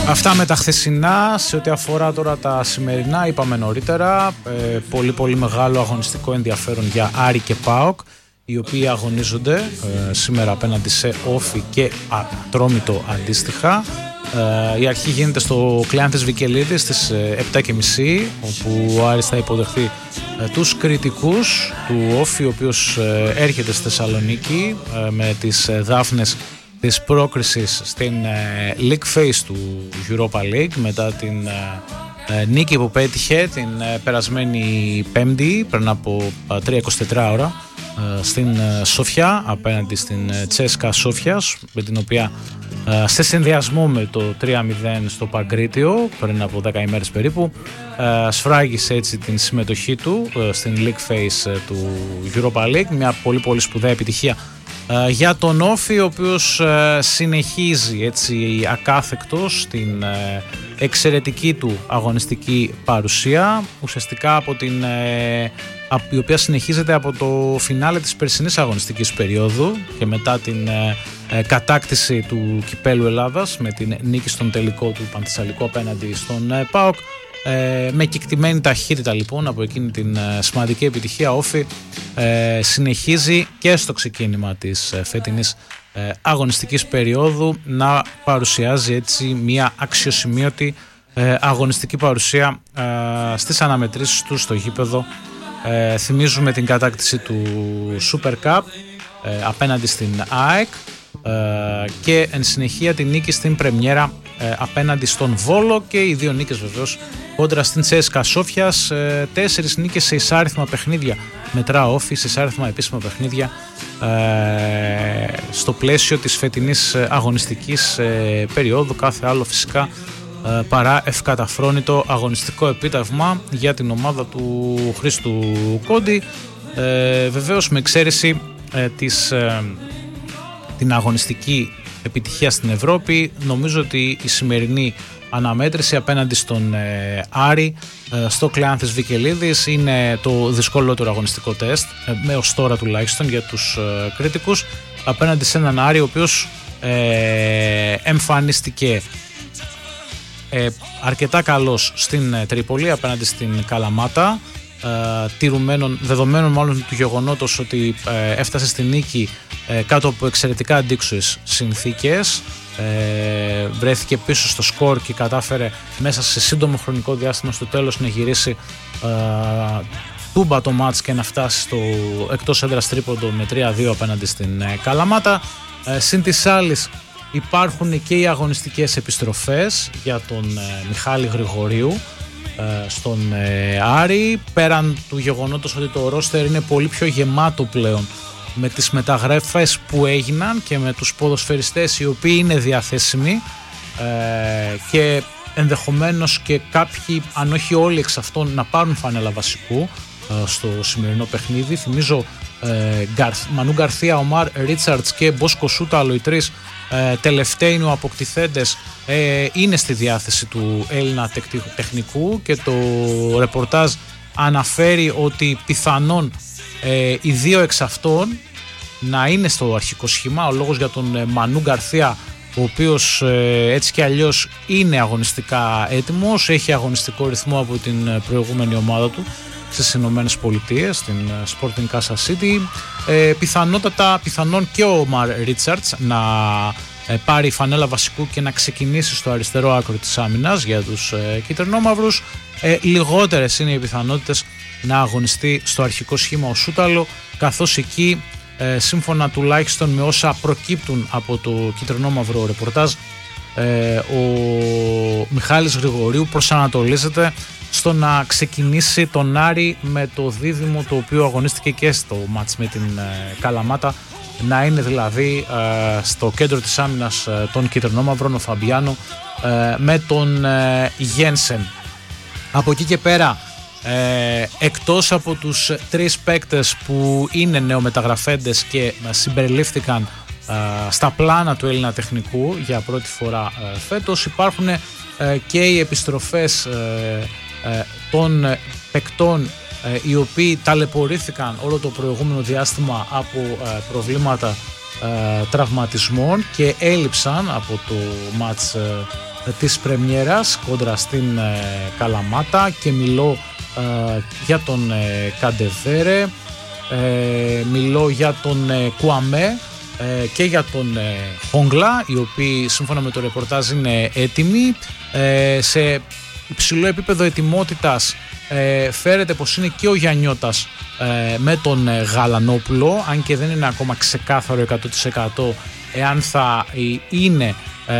Αυτά με τα χθεσινά. Σε ό,τι αφορά τώρα τα σημερινά, είπαμε νωρίτερα, πολύ μεγάλο αγωνιστικό ενδιαφέρον για Άρη και ΠΑΟΚ, οι οποίοι αγωνίζονται σήμερα απέναντι σε Όφη και Ατρόμητο αντίστοιχα. Η αρχή γίνεται στο Κλεάνθης Βικελίδης στις 7.30, όπου ο Άρης θα υποδεχθεί τους κριτικούς του Όφη, ο οποίος έρχεται στη Θεσσαλονίκη με τις δάφνες της πρόκρισης στην League Phase του Europa League, μετά την νίκη που πέτυχε την περασμένη Πέμπτη πριν από 3-24 ώρα στην Σόφια απέναντι στην Τσέσκα Σόφιας, με την οποία σε συνδυασμό με το 3-0 στο Παγκρίτιο πριν από 10 ημέρες περίπου σφράγισε έτσι την συμμετοχή του στην League Phase του Europa League, μια πολύ σπουδαία επιτυχία για τον Όφη, ο οποίος συνεχίζει έτσι ακάθεκτος την εξαιρετική του αγωνιστική παρουσία, ουσιαστικά από η οποία συνεχίζεται από το φινάλε της περσινής αγωνιστικής περίοδου και μετά την κατάκτηση του Κυπέλλου Ελλάδας με την νίκη στον τελικό του Πανθεσσαλικού απέναντι στον ΠΑΟΚ. Με κεκτημένη ταχύτητα λοιπόν από εκείνη την σημαντική επιτυχία, Όφη συνεχίζει και στο ξεκίνημα της φετινής αγωνιστικής περίοδου να παρουσιάζει έτσι μια αξιοσημείωτη αγωνιστική παρουσία στις αναμετρήσεις του στο γήπεδο. Θυμίζουμε την κατάκτηση του Super Cup απέναντι στην ΑΕΚ και εν συνεχεία την νίκη στην Πρεμιέρα απέναντι στον Βόλο, και οι δύο νίκες βεβαίως κόντρα στην Τσέσκα Σόφιας. 4 νίκες σε εισάριθμα παιχνίδια μετρά Όφη, σε εισάριθμα επίσημα παιχνίδια στο πλαίσιο της φετινής αγωνιστικής περίοδου. Κάθε άλλο φυσικά παρά ευκαταφρόνητο αγωνιστικό επίτευγμα για την ομάδα του Χρήστου Κόντι, βεβαίως με εξαίρεση την αγωνιστική επιτυχία στην Ευρώπη. Νομίζω ότι η σημερινή αναμέτρηση απέναντι στον Άρη στο Κλεάνθης Βικελίδης είναι το δυσκολότερο αγωνιστικό τεστ έως τώρα τουλάχιστον για τους κριτικούς, απέναντι σε έναν Άρη ο οποίος εμφανίστηκε αρκετά καλός στην Τρίπολη απέναντι στην Καλαμάτα, δεδομένων μάλλον του γεγονότος ότι έφτασε στη νίκη κάτω από εξαιρετικά αντίξωες συνθήκες, βρέθηκε πίσω στο σκορ και κατάφερε μέσα σε σύντομο χρονικό διάστημα στο τέλος να γυρίσει τούμπα το μάτς και να φτάσει στο εκτός έδρας τρίποντο με 3-2 απέναντι στην Καλαμάτα. Συν της άλλης υπάρχουν και οι αγωνιστικές επιστροφές για τον Μιχάλη Γρηγορίου στον Άρη, πέραν του γεγονότος ότι το ρόστερ είναι πολύ πιο γεμάτο πλέον με τις μεταγραφές που έγιναν και με τους ποδοσφαιριστές οι οποίοι είναι διαθέσιμοι, και ενδεχομένως και κάποιοι, αν όχι όλοι εξ αυτών, να πάρουν φανέλα βασικού στο σημερινό παιχνίδι. Θυμίζω Μανού Γκαρθία, Ομάρ Ρίτσαρτς και Μπόσκο Σούταλο, οι τρεις τελευταίοι νεοαποκτηθέντες είναι στη διάθεση του Έλληνα τεχνικού, και το ρεπορτάζ αναφέρει ότι πιθανόν οι δύο εξ αυτών να είναι στο αρχικό σχήμα. Ο λόγος για τον Μανού Γκαρθία, ο οποίος έτσι και αλλιώς είναι αγωνιστικά έτοιμος, έχει αγωνιστικό ρυθμό από την προηγούμενη ομάδα του στις Ηνωμένες Πολιτείες, στην Sporting Kansas City. Πιθανόν και ο Ομάρ Ρίτσαρτς να πάρει φανέλα βασικού και να ξεκινήσει στο αριστερό άκρο της άμυνας για τους κυτρινόμαυρους. Λιγότερες είναι οι πιθανότητες να αγωνιστεί στο αρχικό σχήμα ο Σούταλο, καθώς εκεί, σύμφωνα τουλάχιστον με όσα προκύπτουν από το κυτρινόμαυρο ρεπορτάζ, ο Μιχάλης Γρηγορίου προσανατολίζεται στο να ξεκινήσει τον Άρη με το δίδυμο το οποίο αγωνίστηκε και στο μάτς με την Καλαμάτα, να είναι δηλαδή στο κέντρο της άμυνας των κυτρινόμαυρων ο Φαμπιάνο με τον Γένσεν. Από εκεί και πέρα, εκτός από τους τρεις παίκτες που είναι νεομεταγραφέντες και συμπεριλήφθηκαν στα πλάνα του Έλληνα τεχνικού για πρώτη φορά φέτος, υπάρχουν και οι επιστροφές των παικτών οι οποίοι ταλαιπωρήθηκαν όλο το προηγούμενο διάστημα από προβλήματα τραυματισμών και έλειψαν από το μάτς της πρεμιέρας κόντρα στην Καλαμάτα και μιλώ για τον Καντεβέρε, μιλώ για τον Κουαμέ και για τον Χόγκλα, οι οποίοι σύμφωνα με το ρεπορτάζ είναι έτοιμοι. Σε υψηλό επίπεδο ετοιμότητας φέρεται πως είναι και ο Γιαννιώτας με τον Γαλανόπουλο, αν και δεν είναι ακόμα ξεκάθαρο 100% εάν θα είναι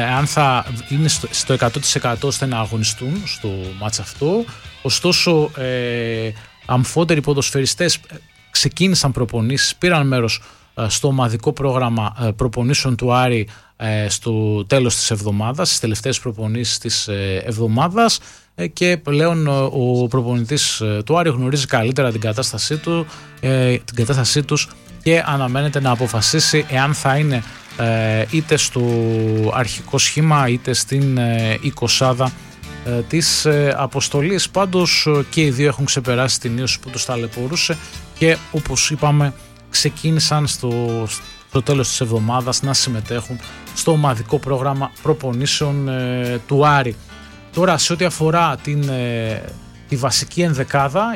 στο 100% ώστε να αγωνιστούν στο μάτς αυτό. Ωστόσο αμφότεροι ποδοσφαιριστές ξεκίνησαν προπονήσεις, πήραν μέρος στο ομαδικό πρόγραμμα προπονήσεων του Άρη στο τέλος της εβδομάδας, στις τελευταίες προπονήσεις της εβδομάδας, και πλέον ο προπονητής του Άρη γνωρίζει καλύτερα την κατάστασή τους και αναμένεται να αποφασίσει εάν θα είναι είτε στο αρχικό σχήμα είτε στην 20 της αποστολής. Πάντως και οι δύο έχουν ξεπεράσει την ίωση που τους ταλαιπωρούσε και όπως είπαμε ξεκίνησαν στο τέλος της εβδομάδας να συμμετέχουν στο ομαδικό πρόγραμμα προπονήσεων του Άρη. Τώρα σε ό,τι αφορά τη βασική ενδεκάδα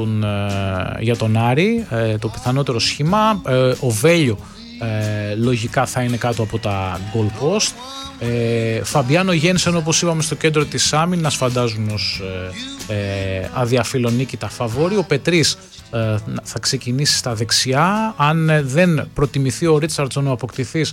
για τον Άρη, το πιθανότερο σχήμα, ο Βέλιο λογικά θα είναι κάτω από τα goal post. Φαμπιάνο Γένσεν, όπως είπαμε, στο κέντρο της άμυνας φαντάζουν ως αδιαφιλονίκητα φαβόρι. Ο Πετρής θα ξεκινήσει στα δεξιά. Αν δεν προτιμηθεί ο Ρίτσαρντσον ο αποκτηθής,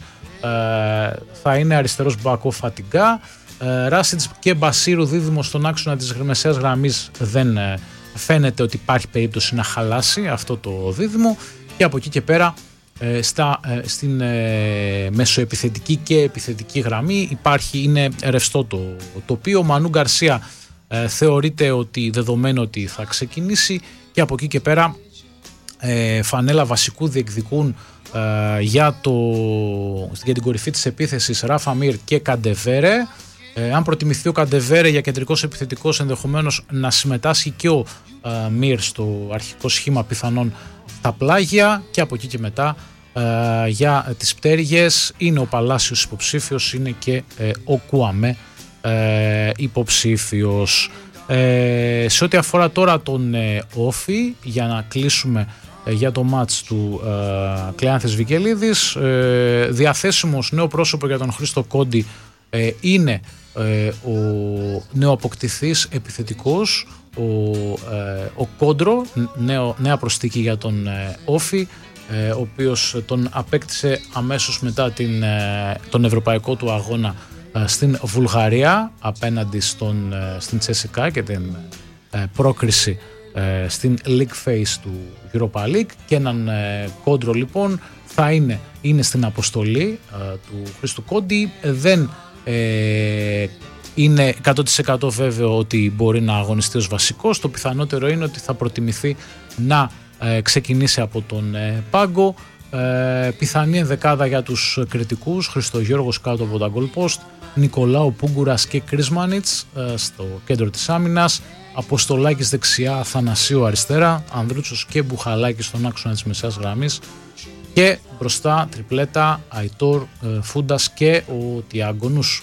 θα είναι αριστερός μπακ ο Φατιγκά. Ράσιτς και Μπασίρου δίδυμο στον άξονα της μεσαίας γραμμής, δεν φαίνεται ότι υπάρχει περίπτωση να χαλάσει αυτό το δίδυμο, και από εκεί και πέρα στην μεσοεπιθετική και επιθετική γραμμή είναι ρευστό το τοπίο. Μανού Γκαρσία θεωρείται ότι δεδομένο ότι θα ξεκινήσει, και από εκεί και πέρα φανέλα βασικού διεκδικούν για την κορυφή της επίθεσης Ράφα Μίρ και Καντεβέρε. Αν προτιμηθεί ο Καντεβέρε για κεντρικός επιθετικός, ενδεχομένως να συμμετάσχει και ο Μίρ στο αρχικό σχήμα, πιθανόν στα πλάγια, και από εκεί και μετά για τις πτέρυγες είναι ο Παλάσιος υποψήφιος, είναι και ο Κουαμέ υποψήφιος. Σε ό,τι αφορά τώρα τον Όφη, για να κλείσουμε για το μάτς του Κλεάνθης Βικελίδης, διαθέσιμος νέο πρόσωπο για τον Χρήστο Κόντι είναι ο νεοαποκτηθής επιθετικός ο Κόντρο, νέα προσθήκη για τον Όφη, ο οποίος τον απέκτησε αμέσως μετά τον ευρωπαϊκό του αγώνα στην Βουλγαρία απέναντι στην Τσέσικα και την πρόκριση στην League Phase του Europa League. Και έναν Κόντρο λοιπόν θα είναι στην αποστολή του Χρήστου Κόντι. Δεν είναι 100% βέβαιο ότι μπορεί να αγωνιστεί ως βασικός. Το πιθανότερο είναι ότι θα προτιμηθεί να ξεκινήσει από τον πάγκο. Πιθανή ενδεκάδα για τους κριτικούς: Χριστογιώργος κάτω από τα goal post, Νικολάου Πούγκουρας και Κρισμάνιτς στο κέντρο της άμυνας, Αποστολάκης δεξιά, Αθανασίου αριστερά, Ανδρούτσος και Μπουχαλάκης στον άξονα της μεσαίας γραμμής, και μπροστά τριπλέτα Αϊτόρ, Φούντας και ο Τιάγκονους.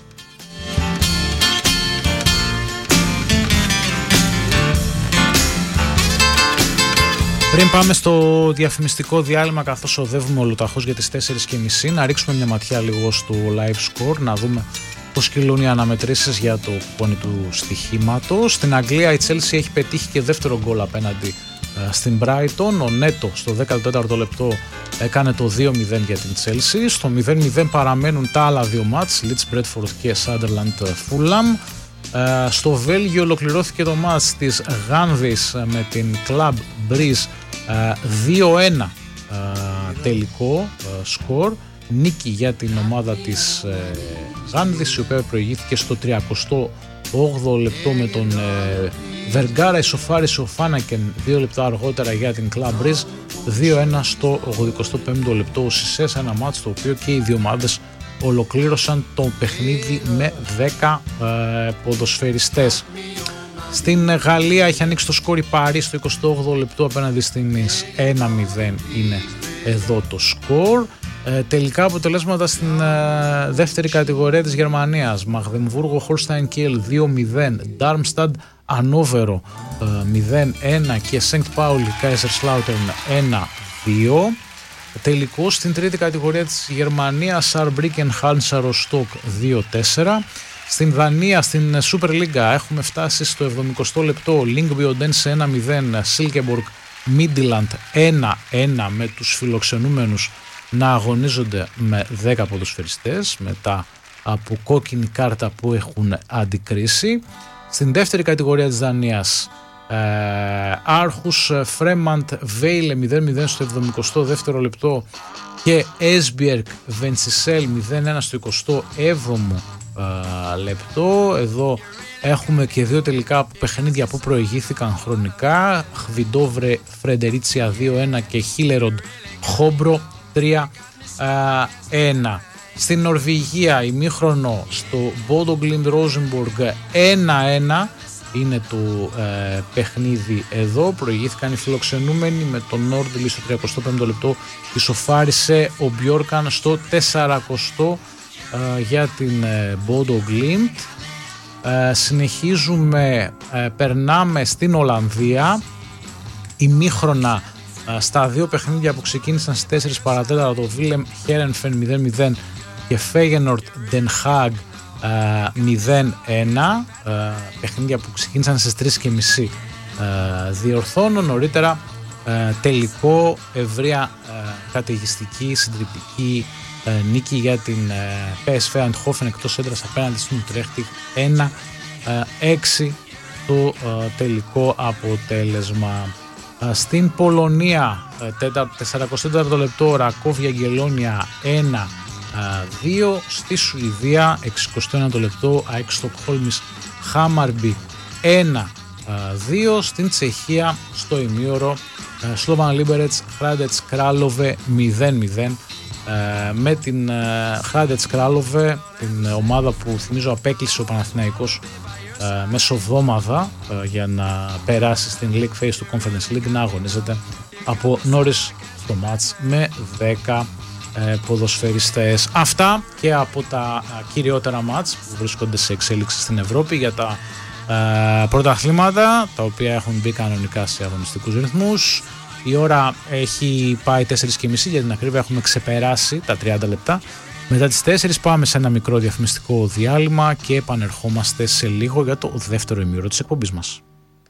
Πριν πάμε στο διαφημιστικό διάλειμμα, καθώς οδεύουμε ολοταχώς για τις 4:30, να ρίξουμε μια ματιά λίγο στο live score, να δούμε πώς κυλούν οι αναμετρήσεις για το κουπόνι του στοιχήματος. Στην Αγγλία η Chelsea έχει πετύχει και δεύτερο γκολ απέναντι στην Brighton. Ο Νέτο στο 14ο λεπτό έκανε το 2-0 για την Chelsea. Στο 0-0 παραμένουν τα άλλα δύο μάτς, Leeds Bradford και Sunderland Fulham. Στο Βέλγιο ολοκληρώθηκε το μάτς της Γάνδης με την Club Breeze, 2-1 τελικό σκορ, νίκη για την ομάδα της Γάνδης, η οποία προηγήθηκε στο 38ο λεπτό με τον Βεργάρα. Ισοφάρισε ο Φάνακεν 2 λεπτά αργότερα για την Club Breeze, 2-1 στο 85ο λεπτό ο Σισές, ένα μάτς το οποίο και οι δύο ομάδες ολοκλήρωσαν το παιχνίδι με 10 ποδοσφαιριστές. Στην Γαλλία έχει ανοίξει το σκόρ η Παρί στο 28ο λεπτό απέναντι στην Νις, 1-0 είναι εδώ το σκορ. Τελικά αποτελέσματα στην δεύτερη κατηγορία της Γερμανίας. Μαγδεμβούργο Χολστάιν Κιέλ 2-0, Ντάρμσταντ Ανόβερο 0-1 και Σενκτ Πάουλι Κάιζερσλάουτερν 1-2. Τελικό στην τρίτη κατηγορία της Γερμανίας, Σαρμπρίκεν Χάλνσα Ροστόκ 2-4. Στην Δανία, στην Super League, έχουμε φτάσει στο 70 λεπτό. Λίνγκμπι Οντένσε 1-0, Σίλκεμπορκ Μίντιλαντ 1-1, με τους φιλοξενούμενους να αγωνίζονται με 10 ποδοσφαιριστές μετά από κόκκινη κάρτα που έχουν αντικρίσει. Στην δεύτερη κατηγορία της Δανίας, Άρχους Φρέμαντ Βέιλε 0-0 στο 72ο λεπτό και Έσμπιερκ Βεντσισέλ 0-1 στο 27ο λεπτό. Εδώ έχουμε και δύο τελικά παιχνίδια που προηγήθηκαν χρονικά. Χβιντόβρε Φρεντερίτσια 2-1 και Χίλεροντ Χόμπρο 3-1. Στην Νορβηγία, ημίχρονο στο Μπόντογκλιντ Ρόζενμποργκ 1-1 είναι το παιχνίδι εδώ. Προηγήθηκαν οι φιλοξενούμενοι με τον Νόρντλι στο 35ο λεπτό. Ισοφάρισε ο Μπιόρκαν στο 40ο για την Μπόντογκλιντ. Συνεχίζουμε, περνάμε στην Ολλανδία. Ημίχρονα στα δύο παιχνίδια που ξεκίνησαν στις 4 παρατέταρτο, το Βίλεμ Χέρενφεν 0-0 και Φέγενορτ Ντεν Χάγκ 0-1, παιχνίδια που ξεκίνησαν στις 3.30. Διορθώνω νωρίτερα, τελικό ευρεία καταιγιστική συντριπτική νίκη για την PSV Eindhoven εκτός έδρας απέναντι στην Ουτρέχτη 1-6 το τελικό αποτέλεσμα. Στην Πολωνία, 44ο λεπτό, Ρακόβ Αγγελόνια 1-2. Στη Σουηδία, 61ο λεπτό, ΑΕΚ Στοκχόλμης Χάμαρμπι 1-2. Στην Τσεχία, στο ημίωρο, Σλόβαν Λίμπερετς Χράντετς Κράλοβε 0-0. Με την Χράντετς Κράλοβε, την ομάδα που θυμίζω απέκλεισε ο Παναθηναϊκός μεσοβδόμαδα για να περάσει στην League Phase του Conference League, να αγωνίζεται από νωρίς στο μάτς με 10 ποδοσφαιριστές. Αυτά και από τα κυριότερα μάτς που βρίσκονται σε εξέλιξη στην Ευρώπη για τα πρωταθλήματα, τα οποία έχουν μπει κανονικά σε αγωνιστικούς ρυθμούς. Η ώρα έχει πάει 4.30, για την ακρίβεια έχουμε ξεπεράσει τα 30 λεπτά. Μετά τις 4 πάμε σε ένα μικρό διαφημιστικό διάλειμμα και επανερχόμαστε σε λίγο για το δεύτερο ημίωρο της εκπομπής μας.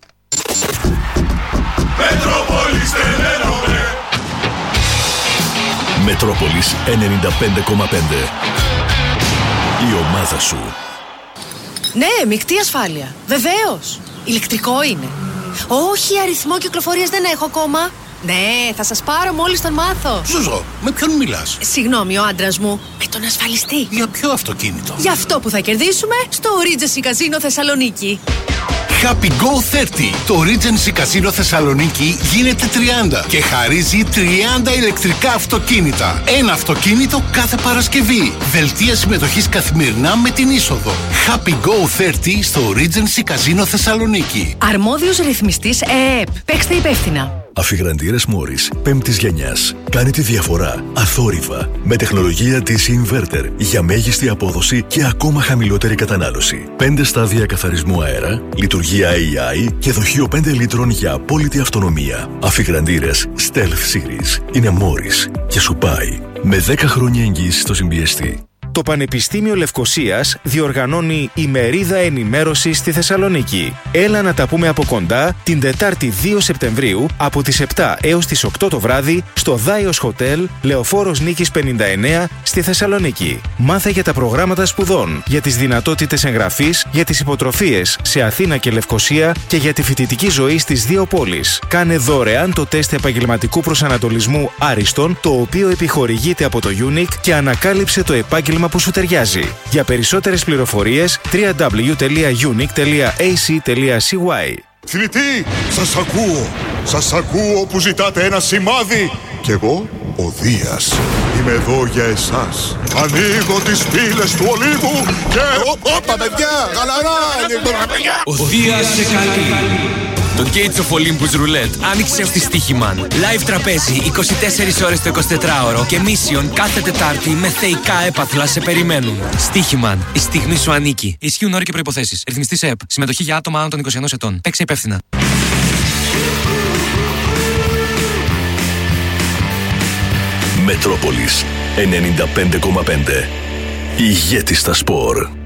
Μετρόπολης 95,5. Η ομάδα σου. Ναι, μεικτή ασφάλεια. Βεβαίως. Ηλεκτρικό είναι. Όχι, αριθμό κυκλοφορίας δεν έχω ακόμα. Ναι, θα σας πάρω μόλις τον μάθω. Ζουζό, με ποιον μιλάς? Συγγνώμη, ο άντρας μου. Με τον ασφαλιστή. Για ποιο αυτοκίνητο? Για αυτό που θα κερδίσουμε στο Regency Casino Θεσσαλονίκη. Happy Go 30. Το Regency Casino Θεσσαλονίκη γίνεται 30 και χαρίζει 30 ηλεκτρικά αυτοκίνητα. Ένα αυτοκίνητο κάθε Παρασκευή. Δελτία συμμετοχής καθημερινά με την είσοδο. Happy Go 30 στο Regency Casino Θεσσαλονίκη. Αρμόδιος ρυθμιστής ΕΕΠ. Παίξτε υπεύθυνα. Αφιγραντήρες Μόρις 5ης γενιάς. Κάνει τη διαφορά αθόρυβα με τεχνολογία DC Inverter για μέγιστη απόδοση και ακόμα χαμηλότερη κατανάλωση. 5 στάδια καθαρισμού αέρα, λειτουργία AI και δοχείο 5 λίτρων για απόλυτη αυτονομία. Αφιγραντήρες Stealth Series είναι Μόρις και σου πάει με 10 χρόνια εγγύηση στο συμπιεστή. Το Πανεπιστήμιο Λευκωσίας διοργανώνει ημερίδα ενημέρωσης στη Θεσσαλονίκη. Έλα να τα πούμε από κοντά την Τετάρτη 2 Σεπτεμβρίου από τις 7 έως τις 8 το βράδυ στο Δάιος Χοτέλ, Λεωφόρος Νίκης 59 στη Θεσσαλονίκη. Μάθε για τα προγράμματα σπουδών, για τις δυνατότητες εγγραφής, για τις υποτροφίες σε Αθήνα και Λευκωσία και για τη φοιτητική ζωή στις δύο πόλεις. Κάνε δωρεάν το τεστ επαγγελματικού προσανατολισμού Άριστον, το οποίο επιχορηγείται από το UNIC, και ανακάλυψε το επάγγελμα που σου ταιριάζει. Για περισσότερες πληροφορίες www.unic.ac.cy. Θνητοί, σας ακούω που ζητάτε ένα σημάδι. Κι εγώ, ο Δίας, είμαι εδώ για εσάς. Ανοίγω τις πύλες του Ολύβου και... Όπα παιδιά, γαλαρά! Ο Δίας σε καλεί. Το Gates of Olympus Roulette άνοιξε στη Στοίχημαν. Live τραπέζι 24 ώρες το 24ωρο και Mission κάθε Τετάρτη με θεϊκά έπαθλα σε περιμένουν. Στοίχημαν. Η στιγμή σου ανήκει. Ισχύουν όροι και προϋποθέσεις. Ρυθμιστής ΕΕΠ. Συμμετοχή για άτομα άνω των 21 ετών. Παίξε υπεύθυνα. Μετρόπολης 95,5. Ηγέτης στα σπορ.